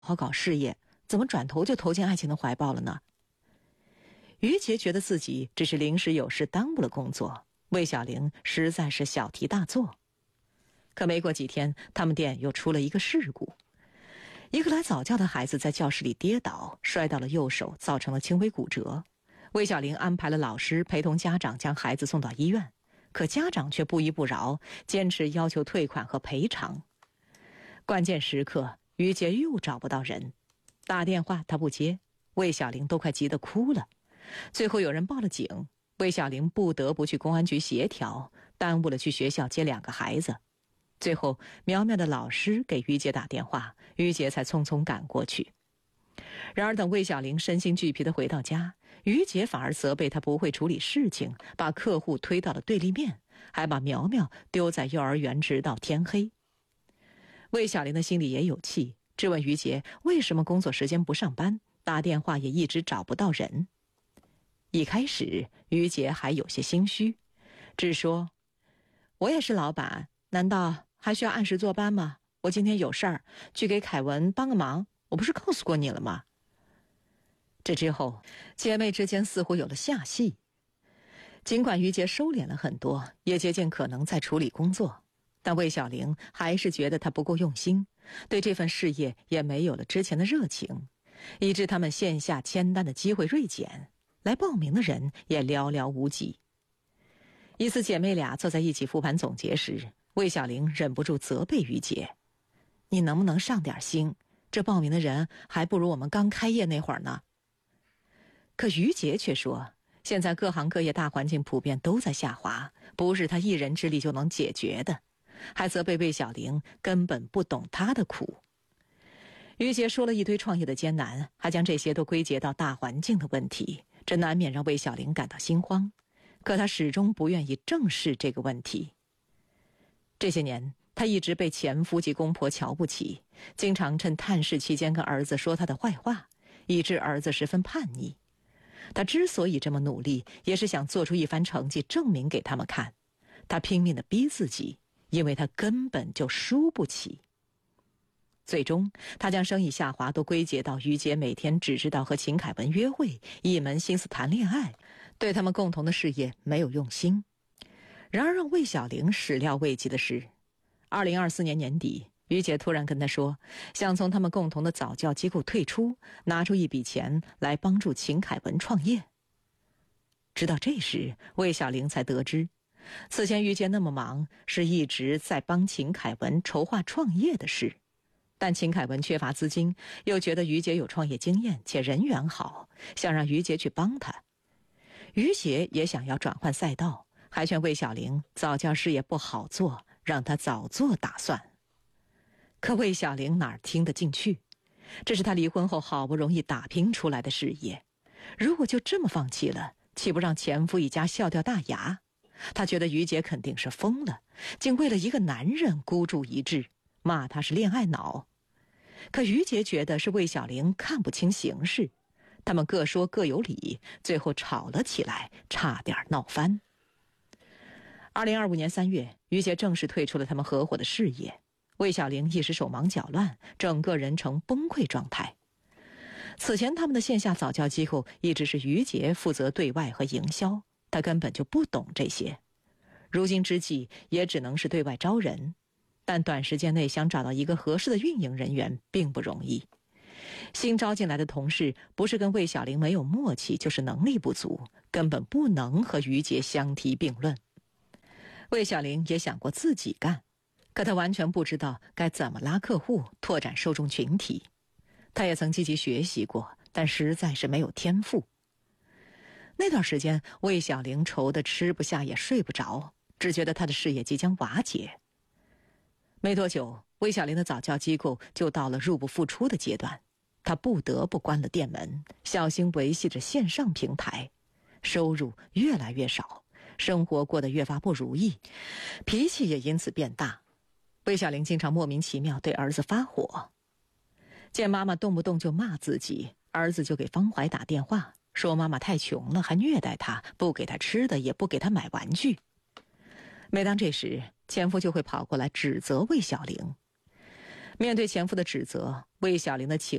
好搞事业，怎么转头就投进爱情的怀抱了呢？于杰觉得自己只是临时有事耽误了工作，魏小玲实在是小题大做。可没过几天，他们店又出了一个事故。一个来早教的孩子在教室里跌倒，摔到了右手，造成了轻微骨折。魏小玲安排了老师陪同家长将孩子送到医院，可家长却不依不饶，坚持要求退款和赔偿。关键时刻，于杰又找不到人，打电话他不接，魏小玲都快急得哭了。最后有人报了警，魏小玲不得不去公安局协调，耽误了去学校接2个孩子。最后苗苗的老师给于杰打电话，于杰才匆匆赶过去。然而等魏小玲身心俱疲地回到家，于杰反而责备她不会处理事情，把客户推到了对立面，还把苗苗丢在幼儿园直到天黑。魏小玲的心里也有气，质问于杰为什么工作时间不上班，打电话也一直找不到人。一开始于杰还有些心虚，只说我也是老板，难道还需要按时坐班吗？我今天有事儿，去给凯文帮个忙，我不是告诉过你了吗？这之后姐妹之间似乎有了下戏。尽管于杰收敛了很多，也竭尽可能在处理工作，但魏小玲还是觉得他不够用心，对这份事业也没有了之前的热情，以致他们线下签单的机会锐减，来报名的人也寥寥无几。一次姐妹俩坐在一起复盘总结时，魏小玲忍不住责备于杰，你能不能上点心，这报名的人还不如我们刚开业那会儿呢。可于杰却说，现在各行各业大环境普遍都在下滑，不是他一人之力就能解决的，还责备魏小玲根本不懂他的苦。于杰说了一堆创业的艰难，还将这些都归结到大环境的问题，这难免让魏小玲感到心慌，可他始终不愿意正视这个问题。这些年他一直被前夫及公婆瞧不起，经常趁探视期间跟儿子说他的坏话，以致儿子十分叛逆。他之所以这么努力，也是想做出一番成绩证明给他们看。他拼命地逼自己，因为他根本就输不起。最终他将生意下滑都归结到于杰每天只知道和秦凯文约会，一门心思谈恋爱，对他们共同的事业没有用心。然而让魏小玲始料未及的是，2024年年底，于杰突然跟他说，想从他们共同的早教机构退出，拿出一笔钱来帮助秦凯文创业。直到这时，魏小玲才得知，此前于杰那么忙，是一直在帮秦凯文筹划创业的事。但秦凯文缺乏资金，又觉得于杰有创业经验且人缘好，想让于杰去帮他。于杰也想要转换赛道，还劝魏小玲早教事业不好做，让他早做打算。可魏小玲哪儿听得进去？这是他离婚后好不容易打拼出来的事业，如果就这么放弃了，岂不让前夫一家笑掉大牙？他觉得于杰肯定是疯了，竟为了一个男人孤注一掷，骂他是恋爱脑。可于杰觉得是魏小玲看不清形势，他们各说各有理，最后吵了起来，差点闹翻。2025年3月，于杰正式退出了他们合伙的事业。魏小玲一时手忙脚乱，整个人呈崩溃状态。此前他们的线下早教机构一直是于杰负责对外和营销，他根本就不懂这些。如今之计也只能是对外招人，但短时间内想找到一个合适的运营人员并不容易。新招进来的同事不是跟魏小玲没有默契，就是能力不足，根本不能和于杰相提并论。魏小玲也想过自己干，可她完全不知道该怎么拉客户，拓展受众群体。她也曾积极学习过，但实在是没有天赋。那段时间，魏小玲愁得吃不下也睡不着，只觉得她的事业即将瓦解。没多久，魏小玲的早教机构就到了入不敷出的阶段，她不得不关了店门，小心维系着线上平台，收入越来越少，生活过得越发不如意，脾气也因此变大。魏小玲经常莫名其妙对儿子发火，见妈妈动不动就骂自己，儿子就给方怀打电话，说妈妈太穷了，还虐待他，不给他吃的，也不给他买玩具。每当这时，前夫就会跑过来指责魏小玲。 面对前夫的指责，魏小玲的情